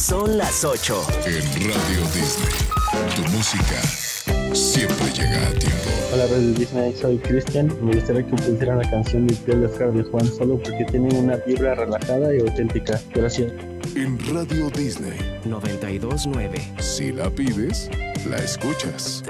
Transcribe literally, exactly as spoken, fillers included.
Son las ocho. En Radio Disney, tu música siempre llega a tiempo. Hola Radio Disney, soy Cristian. Me gustaría que pusieran la canción de Piel de Oscar de Juan Solo porque tiene una vibra relajada y auténtica. Gracias. En Radio Disney, noventa y dos nueve. si la pides, la escuchas.